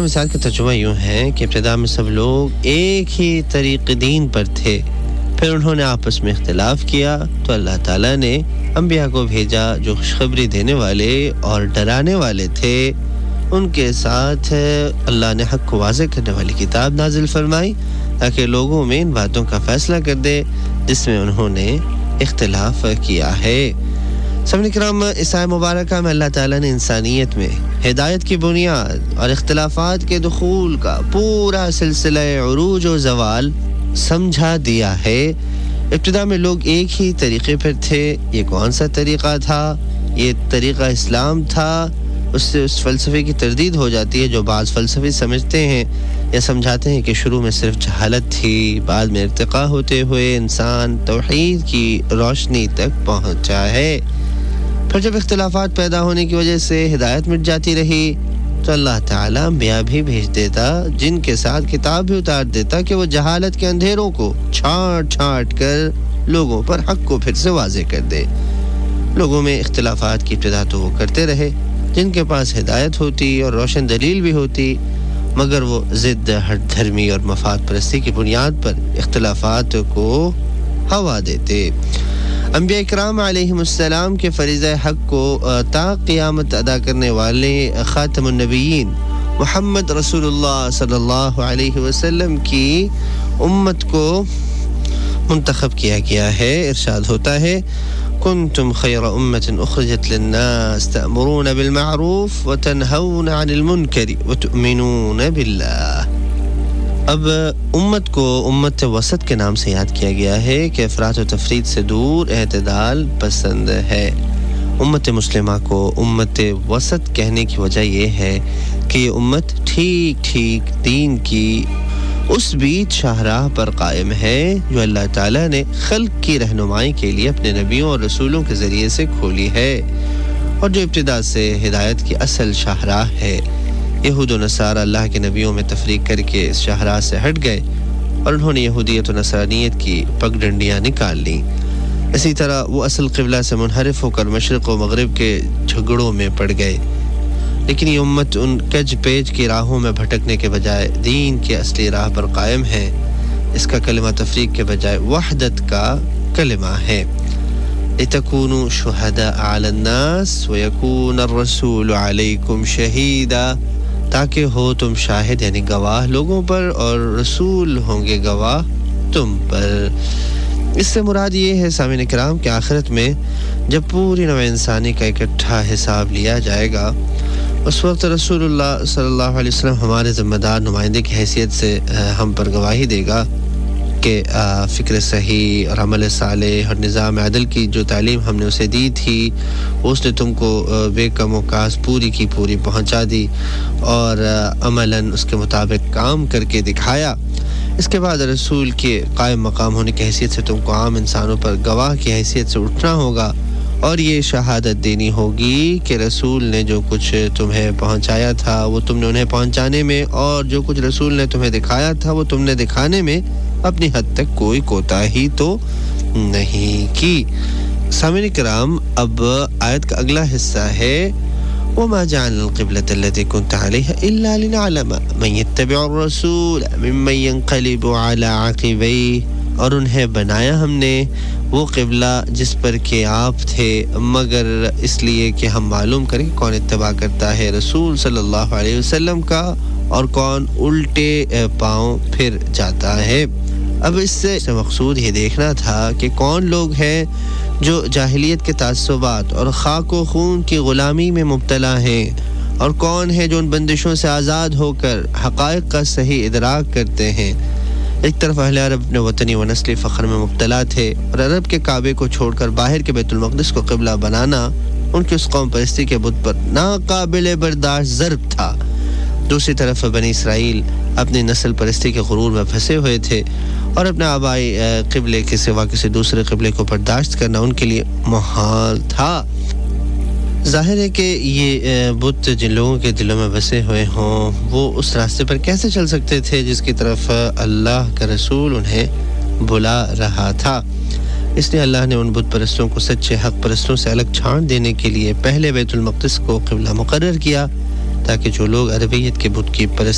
اس آیت کا ترجمہ یوں ہے کہ ابتدا میں سب لوگ ایک ہی طریق دین پر تھے، پھر انہوں نے آپس میں اختلاف کیا تو اللہ تعالیٰ نے انبیاء کو بھیجا جو خوشخبری دینے والے اور ڈرانے والے تھے۔ ان کے ساتھ اللہ نے حق کو واضح کرنے والی کتاب نازل فرمائی تاکہ لوگوں میں ان باتوں کا فیصلہ کر دے جس میں انہوں نے اختلاف کیا ہے۔ سامعین کرام، اس آیت مبارکہ میں اللہ تعالیٰ نے انسانیت میں ہدایت کی بنیاد اور اختلافات کے دخول کا پورا سلسلہ عروج و زوال سمجھا دیا ہے۔ ابتدا میں لوگ ایک ہی طریقے پر تھے۔ یہ کون سا طریقہ تھا؟ یہ طریقہ اسلام تھا۔ اس سے اس فلسفے کی تردید ہو جاتی ہے جو بعض فلسفی سمجھتے ہیں یا سمجھاتے ہیں کہ شروع میں صرف جہالت تھی، بعد میں ارتقاء ہوتے ہوئے انسان توحید کی روشنی تک پہنچا ہے۔ پھر جب اختلافات پیدا ہونے کی وجہ سے ہدایت مٹ جاتی رہی تو اللہ تعالیٰ انبیاء بھی بھیج دیتا جن کے ساتھ کتاب بھی اتار دیتا کہ وہ جہالت کے اندھیروں کو چھانٹ کر لوگوں پر حق کو پھر سے واضح کر دے۔ لوگوں میں اختلافات کی ابتدا تو وہ کرتے رہے جن کے پاس ہدایت ہوتی اور روشن دلیل بھی ہوتی، مگر وہ ضد ہٹ دھرمی اور مفاد پرستی کی بنیاد پر اختلافات کو ہوا دیتے۔ انبیاء کرام علیہم السلام کے فریضہ حق کو تا قیامت ادا کرنے والے خاتم النبیین محمد رسول اللہ صلی اللہ علیہ وسلم کی امت کو منتخب کیا گیا ہے۔ ارشاد ہوتا ہے کنتم خیر امت اخرجت للناس تأمرون بالمعروف وتنہون عن المنکر وتؤمنون باللہ۔ اب امت کو امت وسط کے نام سے یاد کیا گیا ہے کہ افراط و تفریط سے دور اعتدال پسند ہے۔ امت مسلمہ کو امت وسط کہنے کی وجہ یہ ہے کہ یہ امت ٹھیک دین کی اس بیچ شاہراہ پر قائم ہے جو اللہ تعالیٰ نے خلق کی رہنمائی کے لیے اپنے نبیوں اور رسولوں کے ذریعے سے کھولی ہے، اور جو ابتدا سے ہدایت کی اصل شاہراہ ہے۔ یہود و نصارہ اللہ کے نبیوں میں تفریق کر کے اس شاہراہ سے ہٹ گئے اور انہوں نے یہودیت و نصرانیت کی پگڈنڈیاں نکال لیں۔ اسی طرح وہ اصل قبلہ سے منحرف ہو کر مشرق و مغرب کے جھگڑوں میں پڑ گئے، لیکن یہ امت ان کج پیچ کی راہوں میں بھٹکنے کے بجائے دین کے اصلی راہ پر قائم ہے۔ اس کا کلمہ تفریق کے بجائے وحدت کا کلمہ ہے۔ لِتَكُونُوا شُهَدَاءَ عَلَى النَّاسِ وَيَكُونَ الرَّسُولُ عَلَيْكُمْ شَهِيدًا، تاکہ ہو تم شاہد یعنی گواہ لوگوں پر اور رسول ہوں گے گواہ تم پر۔ اس سے مراد یہ ہے سامعین کرام کہ آخرت میں جب پوری نوع انسانی کا اکٹھا حساب لیا جائے گا، اس وقت رسول اللہ صلی اللہ علیہ وسلم ہمارے ذمہ دار نمائندے کی حیثیت سے ہم پر گواہی دے گا کہ فکر صحیح اور عمل صالح اور نظام عدل کی جو تعلیم ہم نے اسے دی تھی اس نے تم کو بے کم و کاس پوری کی پوری پہنچا دی اور عملاً اس کے مطابق کام کر کے دکھایا۔ اس کے بعد رسول کے قائم مقام ہونے کی حیثیت سے تم کو عام انسانوں پر گواہ کی حیثیت سے اٹھنا ہوگا اور یہ شہادت دینی ہوگی کہ رسول نے جو کچھ تمہیں پہنچایا تھا وہ تم نے انہیں پہنچانے میں، اور جو کچھ رسول نے تمہیں دکھایا تھا وہ تم نے دکھانے میں اپنی حد تک کوئی کوتاہی تو نہیں کی۔ سامعین کرام، اب آیت کا اگلا حصہ ہے وَمَا جَعَلْنَا الْقِبْلَةَ الَّتِي كُنْتَ عَلَيْهَا إِلَّا لِنَعْلَمَ مَن يَتَّبِعُ الرَّسُولَ مِمَّن يَنقَلِبُ عَلَى عَقِبَيْهِ، اور انہیں بنایا ہم نے وہ قبلہ جس پر کہ آپ تھے، مگر اس لیے کہ ہم معلوم کریں کہ کون اتباع کرتا ہے رسول صلی اللہ علیہ وسلم کا اور کون الٹے پاؤں پھر جاتا ہے۔ اب اس سے مقصود یہ دیکھنا تھا کہ کون لوگ ہیں جو جاہلیت کے تعصبات اور خاک و خون کی غلامی میں مبتلا ہیں، اور کون ہے جو ان بندشوں سے آزاد ہو کر حقائق کا صحیح ادراک کرتے ہیں۔ ایک طرف اہل عرب نے وطنی و نسلی فخر میں مبتلا تھے اور عرب کے کعبے کو چھوڑ کر باہر کے بیت المقدس کو قبلہ بنانا ان کی اس قوم پرستی کے بت پر ناقابل برداشت ضرب تھا۔ دوسری طرف بنی اسرائیل اپنی نسل پرستی کے غرور میں پھنسے ہوئے تھے اور اپنے آبائی قبلے کے سوا کسی دوسرے قبلے کو برداشت کرنا ان کے لیے محال تھا۔ ظاہر ہے کہ یہ بت جن لوگوں کے دلوں میں بسے ہوئے ہوں وہ اس راستے پر کیسے چل سکتے تھے جس کی طرف اللہ کا رسول انہیں بلا رہا تھا۔ اس لیے اللہ نے ان بت پرستوں کو سچے حق پرستوں سے الگ چھان دینے کے لیے پہلے بیت المقدس کو قبلہ مقرر کیا تاکہ جو لوگ عربیت کے بت کی پرست